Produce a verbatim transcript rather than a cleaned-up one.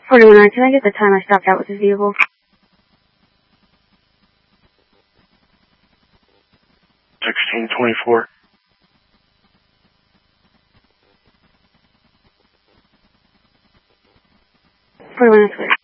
forty-one R, can I get the time I stopped out with this vehicle? sixteen twenty-four. forty-one R, clear.